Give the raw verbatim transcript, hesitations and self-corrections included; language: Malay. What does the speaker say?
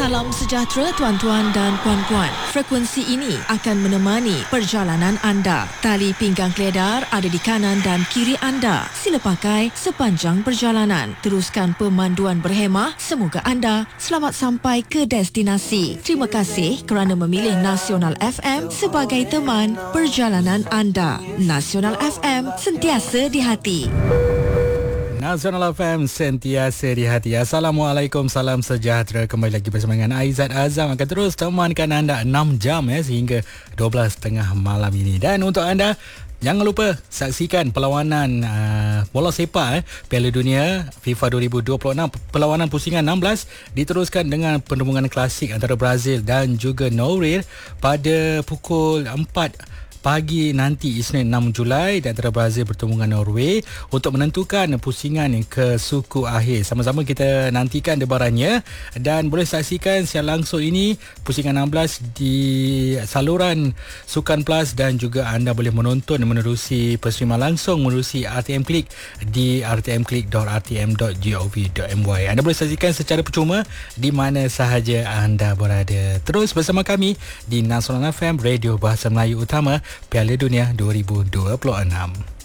Salam sejahtera tuan-tuan dan puan-puan. Frekuensi ini akan menemani perjalanan anda. Tali pinggang keledar ada di kanan dan kiri anda. Sila pakai sepanjang perjalanan. Teruskan pemanduan berhemah. Semoga anda selamat sampai ke destinasi. Terima kasih kerana memilih Nasional F M sebagai teman perjalanan anda. Nasional F M, sentiasa di hati. Nasional F M, sentiasa di hati. Assalamualaikum, salam sejahtera. Kembali lagi bersama dengan Aizat Azam akan terus temankan anda enam jam ya, sehingga dua belas tiga puluh malam ini. Dan untuk anda, jangan lupa saksikan perlawanan uh, bola sepak eh, Piala Dunia FIFA dua ribu dua puluh enam. Perlawanan pusingan enam belas diteruskan dengan pertembungan klasik antara Brazil dan juga Norway pada pukul empat pagi nanti, Isnin enam Julai, di antara Brazil bertemu dengan Norway untuk menentukan pusingan ke suku akhir. Sama-sama kita nantikan debarannya dan boleh saksikan secara langsung ini pusingan enam belas di saluran Sukan Plus, dan juga anda boleh menonton menerusi perserimaan langsung menerusi R T M Click di r t m click dot r t m dot gov dot m y. Anda boleh saksikan secara percuma di mana sahaja anda berada. Terus bersama kami di Nasional F M, Radio Bahasa Melayu Utama, Piala Dunia dua ribu dua puluh enam.